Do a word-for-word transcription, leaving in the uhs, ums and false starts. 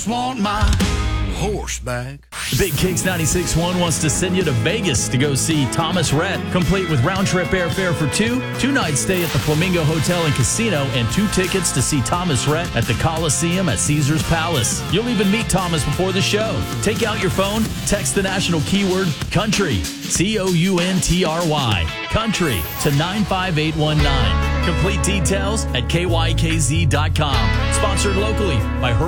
just want my horse back. Big Kicks ninety-six point one wants to send you to Vegas to go see Thomas Rhett, complete with round-trip airfare for two, two-night stay at the Flamingo Hotel and Casino, and two tickets to see Thomas Rhett at the Coliseum at Caesars Palace. You'll even meet Thomas before the show. Take out your phone, text the national keyword COUNTRY, C O U N T R Y, COUNTRY, to nine five eight one nine. Complete details at K Y K Z dot com. Sponsored locally by Her